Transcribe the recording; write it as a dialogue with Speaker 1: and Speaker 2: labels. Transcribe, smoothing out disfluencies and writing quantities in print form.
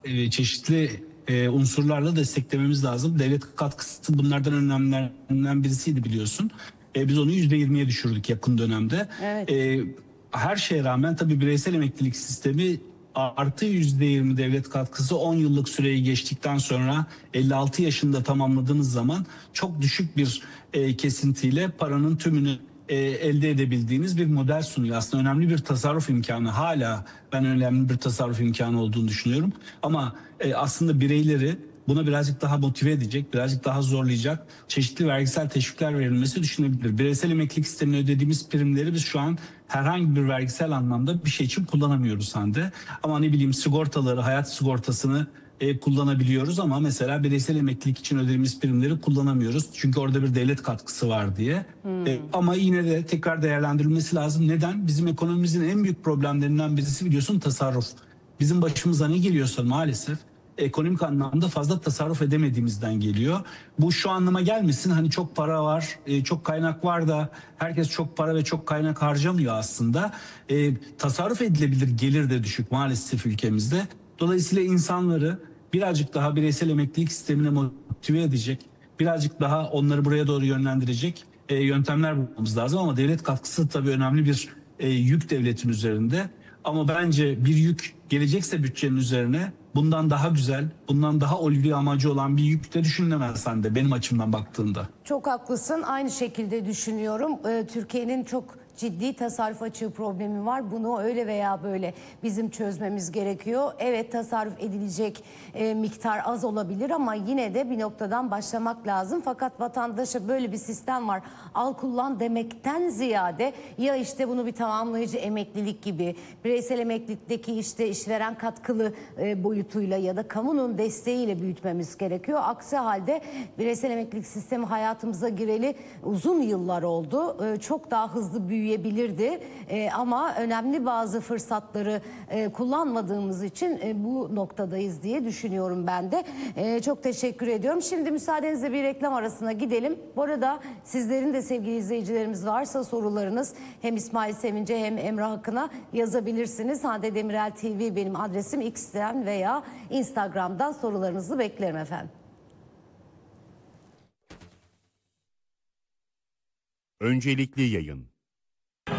Speaker 1: çeşitli unsurlarla desteklememiz lazım. Devlet katkısı bunlardan önemlilerinden birisiydi biliyorsun. Biz onu %20'ye düşürdük yakın dönemde.
Speaker 2: Evet.
Speaker 1: Her şeye rağmen tabii bireysel emeklilik sistemi artı %20 devlet katkısı 10 yıllık süreyi geçtikten sonra 56 yaşında tamamladığınız zaman çok düşük bir kesintiyle paranın tümünü elde edebildiğiniz bir model sunuyor. Aslında önemli bir tasarruf imkanı. Hala ben önemli bir tasarruf imkanı olduğunu düşünüyorum. Ama aslında bireyleri buna birazcık daha motive edecek, birazcık daha zorlayacak çeşitli vergisel teşvikler verilmesi düşünebilir. Bireysel emeklilik sistemine ödediğimiz primleri biz şu an herhangi bir vergisel anlamda bir şey için kullanamıyoruz Hande. Ama ne bileyim sigortaları, hayat sigortasını kullanabiliyoruz ama mesela bireysel emeklilik için ödediğimiz primleri kullanamıyoruz. Çünkü orada bir devlet katkısı var diye. Ama yine de tekrar değerlendirilmesi lazım. Neden? Bizim ekonomimizin en büyük problemlerinden birisi biliyorsun tasarruf. Bizim başımıza ne geliyorsa maalesef ekonomik anlamda fazla tasarruf edemediğimizden geliyor. Bu şu anlama gelmesin hani çok para var, çok kaynak var da herkes çok para ve çok kaynak harcamıyor aslında. Tasarruf edilebilir gelir de düşük maalesef ülkemizde. Dolayısıyla insanları birazcık daha bireysel emeklilik sistemine motive edecek, birazcık daha onları buraya doğru yönlendirecek yöntemler bulmamız lazım. Ama devlet katkısı tabii önemli bir yük devletin üzerinde. Ama bence bir yük gelecekse bütçenin üzerine bundan daha güzel, bundan daha ulvi amacı olan bir yük de düşünülemez Hande benim açımdan baktığında.
Speaker 2: Çok haklısın. Aynı şekilde düşünüyorum. Türkiye'nin çok ciddi tasarruf açığı problemi var. Bunu öyle veya böyle bizim çözmemiz gerekiyor. Evet, tasarruf edilecek miktar az olabilir ama yine de bir noktadan başlamak lazım. Fakat vatandaşa böyle bir sistem var, al kullan demekten ziyade ya işte bunu bir tamamlayıcı emeklilik gibi, bireysel emeklilikteki işte işveren katkılı boyutuyla ya da kamunun desteğiyle büyütmemiz gerekiyor. Aksi halde bireysel emeklilik sistemi hayatımıza gireli uzun yıllar oldu. Çok daha hızlı büyüyebilirdi. Ama önemli bazı fırsatları kullanmadığımız için bu noktadayız diye düşünüyorum ben de. Çok teşekkür ediyorum. Şimdi müsaadenizle bir reklam arasına gidelim. Bu arada sizlerin de sevgili izleyicilerimiz varsa sorularınız hem İsmail Sevinç'e hem Emrah Akın'a yazabilirsiniz. Hande Demirel TV benim adresim. X'ten veya Instagram'dan sorularınızı beklerim efendim.
Speaker 3: Öncelikli yayın.